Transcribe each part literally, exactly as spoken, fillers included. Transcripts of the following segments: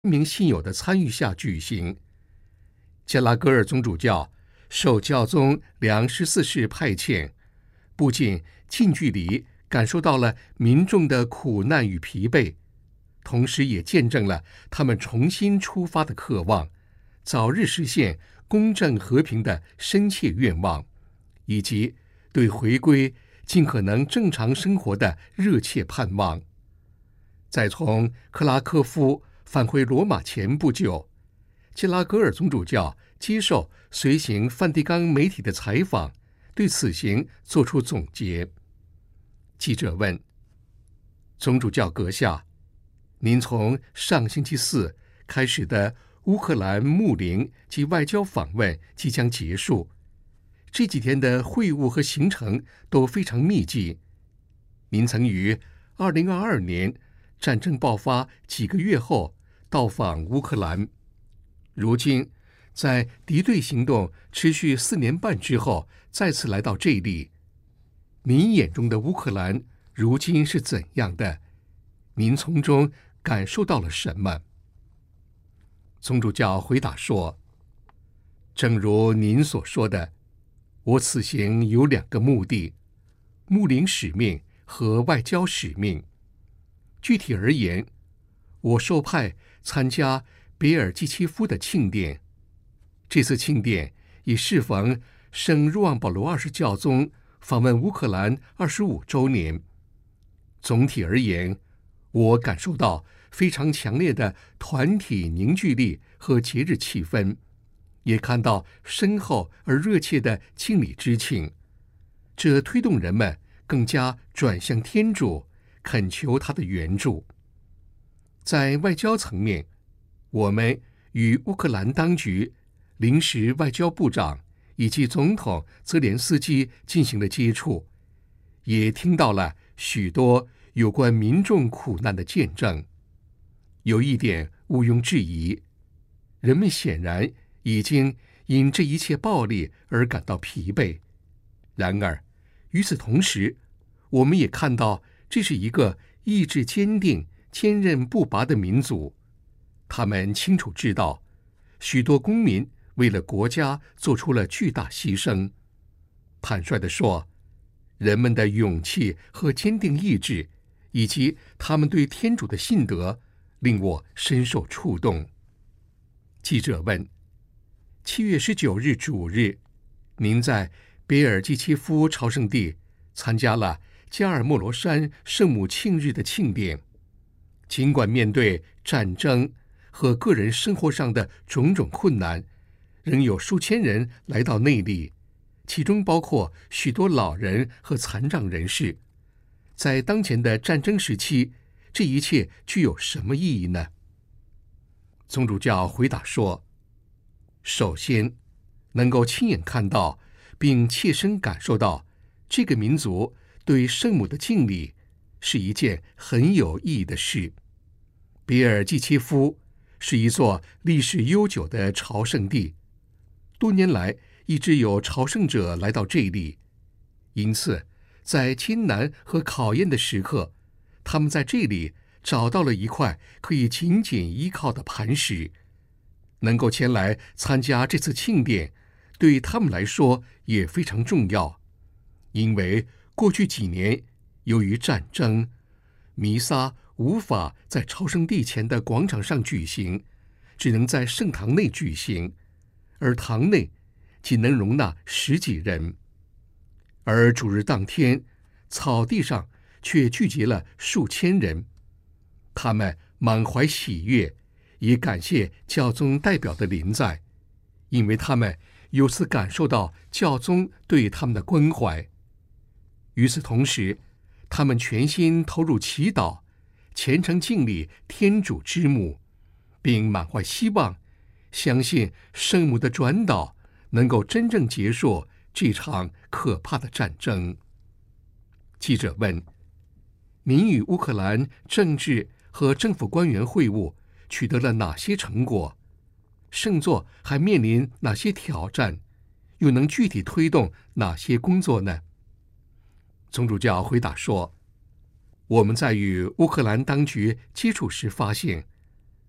名信友的参与下举行。加拉戈尔总主教受教宗良十四世派遣，不仅近距离感受到了民众的苦难与疲惫，同时也见证了他们重新出发的渴望，早日实现公正和平的深切愿望，以及对回归尽可能正常生活的热切盼望。在从克拉科夫返回罗马前不久，切拉戈尔总主教接受随行梵蒂冈媒体的采访，对此行作出总结。记者问：总主教阁下，您从上星期四开始的乌克兰牧灵及外交访问即将结束，这几天的会晤和行程都非常密集。您曾于二零二二年战争爆发几个月后到访乌克兰，如今在敌对行动持续四年半之后再次来到这里。您眼中的乌克兰如今是怎样的？您从中感受到了什么？总主教回答说：正如您所说的，我此行有两个目的，牧灵使命和外交使命。具体而言，我受派参加别尔季契夫的庆典，这次庆典已适逢圣若望保罗二世教宗访问乌克兰二十五周年。总体而言，我感受到非常强烈的团体凝聚力和节日气氛，也看到深厚而热切的敬礼之情，这推动人们更加转向天主，恳求他的援助。在外交层面，我们与乌克兰当局、临时外交部长以及总统泽连斯基进行了接触，也听到了许多有关民众苦难的见证。有一点毋庸置疑，人们显然已经因这一切暴力而感到疲惫。然而，与此同时，我们也看到这是一个意志坚定、坚韧不拔的民族。他们清楚知道，许多公民为了国家做出了巨大牺牲。坦率地说，人们的勇气和坚定意志，以及他们对天主的信德，令我深受触动。记者问：七月十九日主日，您在别尔季契夫朝圣地参加了加尔默罗山圣母庆日的庆典。尽管面对战争和个人生活上的种种困难，仍有数千人来到那里，其中包括许多老人和残障人士。在当前的战争时期，这一切具有什么意义呢？总主教回答说：首先，能够亲眼看到并切身感受到这个民族对圣母的敬礼，是一件很有意义的事。别尔季契夫是一座历史悠久的朝圣地，多年来一直有朝圣者来到这里，因此在艰难和考验的时刻，他们在这里找到了一块可以紧紧依靠的磐石。能够前来参加这次庆典，对他们来说也非常重要，因为过去几年由于战争，弥撒无法在朝圣地前的广场上举行，只能在圣堂内举行，而堂内仅能容纳十几人。而主日当天，草地上却聚集了数千人，他们满怀喜悦，也感谢教宗代表的临在，因为他们由此感受到教宗对他们的关怀。与此同时，他们全心投入祈祷，虔诚敬礼天主之母，并满怀希望，相信圣母的转导能够真正结束这场可怕的战争。记者问：您与乌克兰政治和政府官员会晤取得了哪些成果？圣座还面临哪些挑战？又能具体推动哪些工作呢？总主教回答说：我们在与乌克兰当局接触时发现，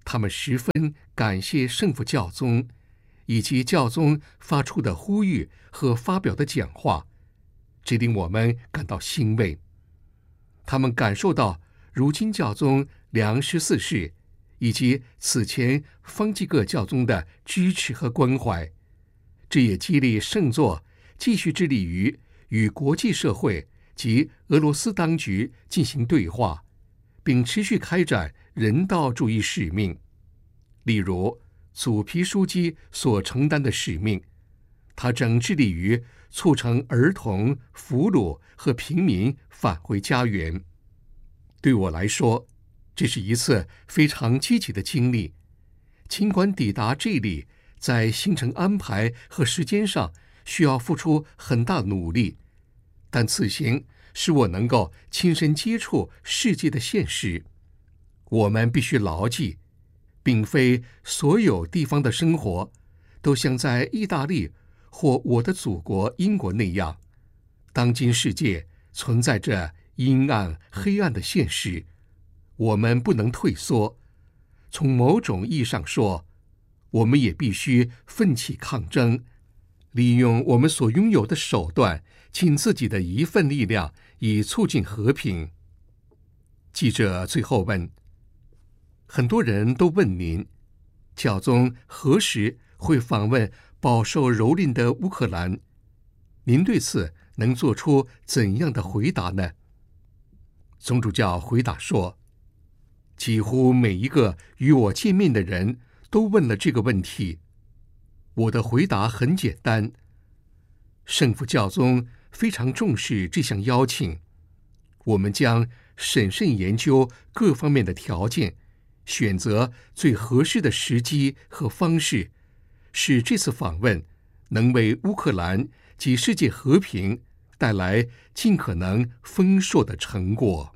他们十分感谢圣父教宗以及教宗发出的呼吁和发表的讲话，这令我们感到欣慰。他们感受到如今教宗良十四世以及此前方济各教宗的支持和关怀，这也激励圣座继续致力于与国际社会及俄罗斯当局进行对话，并持续开展人道主义使命。例如祖皮枢机所承担的使命，他正致力于促成儿童、俘虏和平民返回家园。对我来说，这是一次非常积极的经历。尽管抵达这里在行程安排和时间上需要付出很大努力，但此行使我能够亲身接触世界的现实。我们必须牢记，并非所有地方的生活都像在意大利或我的祖国英国那样。当今世界存在着阴暗、黑暗的现实，我们不能退缩。从某种意义上说，我们也必须奋起抗争，利用我们所拥有的手段，尽自己的一份力量，以促进和平。记者最后问：很多人都问您，教宗何时会访问饱受蹂躏的乌克兰？您对此能做出怎样的回答呢？总主教回答说，几乎每一个与我见面的人都问了这个问题。我的回答很简单，圣父教宗非常重视这项邀请，我们将审慎研究各方面的条件，选择最合适的时机和方式，使这次访问能为乌克兰及世界和平带来尽可能丰硕的成果。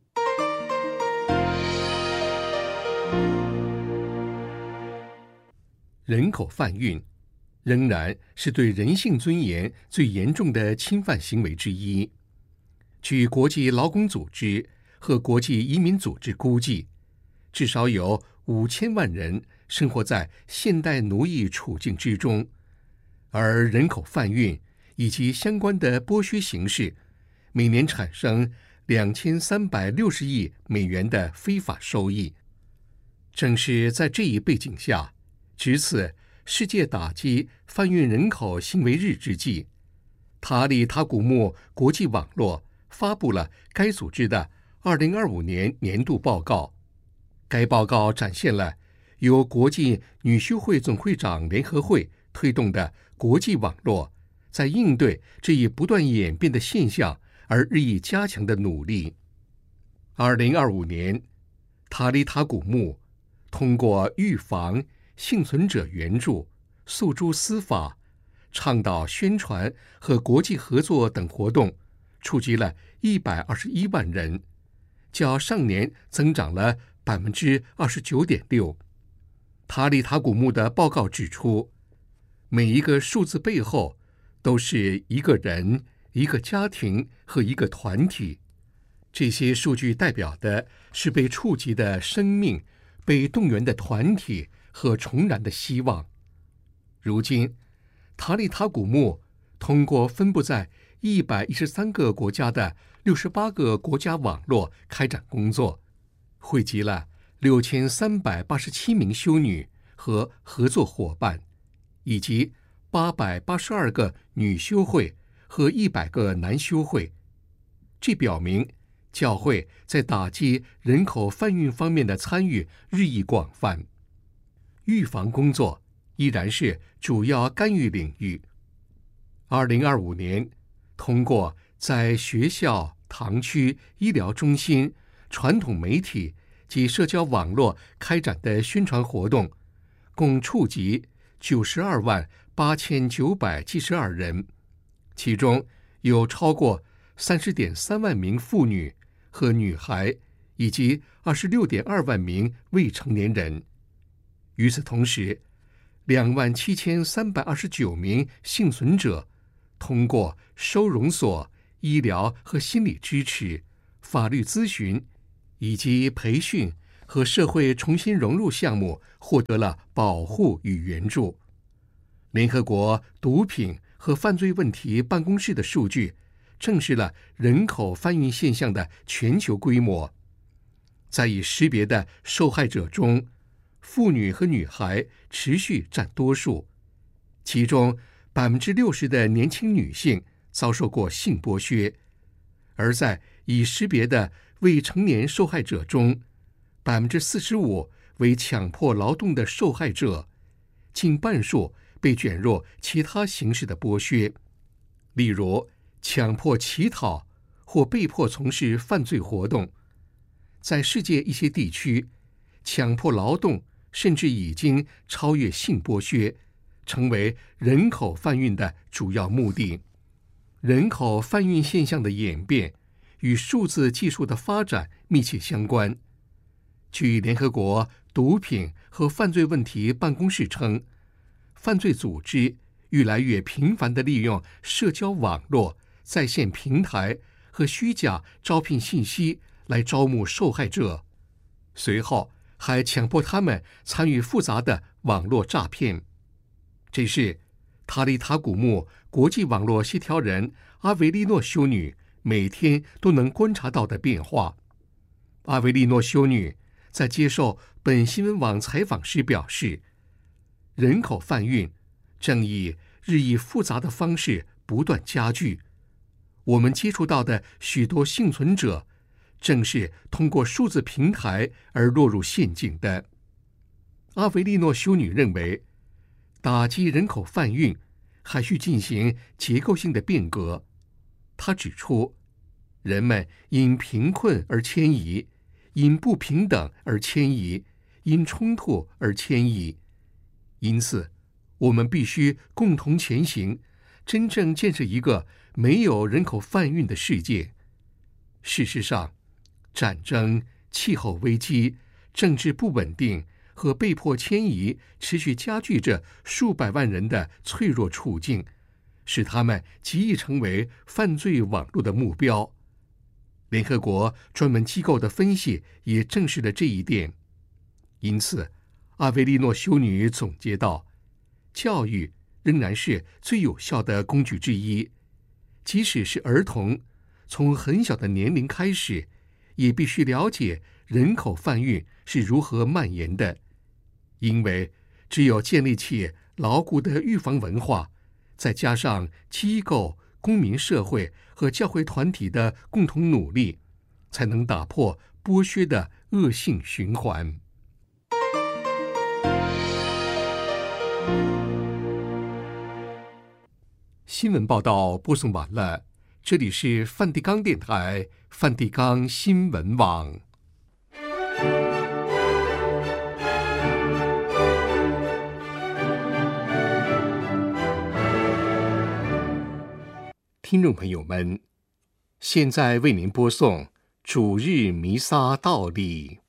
人口贩运仍然是对人性尊严最严重的侵犯行为之一。据国际劳工组织和国际移民组织估计，至少有五千万人生活在现代奴役处境之中，而人口贩运以及相关的剥削形式，每年产生两千三百六十亿美元的非法收益。正是在这一背景下，值此世界打击贩运人口行为日之际，塔里塔古木国际网络发布了该组织的二零二五年年度报告。该报告展现了由国际女修会总会长联合会推动的国际网络在应对这一不断演变的现象而日益加强的努力。二零二五年，塔里塔古木通过预防、幸存者援助、诉诸司法、倡导宣传和国际合作等活动，触及了一百二十一万人，较上年增长了百分之二十九点六。塔里塔古木的报告指出，每一个数字背后都是一个人、一个家庭和一个团体。这些数据代表的是被触及的生命、被动员的团体和重燃的希望。如今，塔里塔古木通过分布在一百一十三个国家的六十八个国家网络开展工作，汇集了六千三百八十七名修女和合作伙伴，以及八百八十二个女修会和一百个男修会。这表明教会在打击人口贩运方面的参与日益广泛。预防工作依然是主要干预领域。二零二五年，通过在学校、堂区、医疗中心、传统媒体及社交网络开展的宣传活动，共触及九十二万八千九百七十二人，其中有超过三十点三万名妇女和女孩，以及二十六点二万名未成年人。与此同时，两万七千三百二十九名幸存者通过收容所、医疗和心理支持、法律咨询以及培训和社会重新融入项目获得了保护与援助。联合国毒品和犯罪问题办公室的数据证实了人口贩运现象的全球规模。在已识别的受害者中，妇女和女孩持续占多数，其中百分之六十的年轻女性遭受过性剥削，而在已识别的未成年受害者中，百分之四十五为强迫劳动的受害者，近半数被卷入其他形式的剥削，例如强迫乞讨或被迫从事犯罪活动。在世界一些地区，强迫劳动甚至已经超越性剥削，成为人口贩运的主要目的。人口贩运现象的演变与数字技术的发展密切相关。据联合国毒品和犯罪问题办公室称，犯罪组织越来越频繁地利用社交网络、在线平台和虚假招聘信息来招募受害者，随后还强迫他们参与复杂的网络诈骗。这是塔利塔古木国际网络协调人阿维利诺修女每天都能观察到的变化。阿维利诺修女在接受本新闻网采访时表示，人口贩运正以日益复杂的方式不断加剧。我们接触到的许多幸存者正是通过数字平台而落入陷阱的。阿维利诺修女认为，打击人口贩运还需进行结构性的变革。她指出，人们因贫困而迁移，因不平等而迁移，因冲突而迁移。因此，我们必须共同前行，真正建设一个没有人口贩运的世界。事实上，战争、气候危机、政治不稳定和被迫迁移持续加剧着数百万人的脆弱处境，使他们极易成为犯罪网络的目标。联合国专门机构的分析也证实了这一点。因此，阿维利诺修女总结道，教育仍然是最有效的工具之一。即使是儿童，从很小的年龄开始，也必须了解人口贩运是如何蔓延的。因为只有建立起牢固的预防文化，再加上机构、公民社会和教会团体的共同努力，才能打破剥削的恶性循环。新闻报道播送完了，这里是梵蒂冈电台梵蒂冈新闻网。听众朋友们，现在为您播送主日弥撒道理。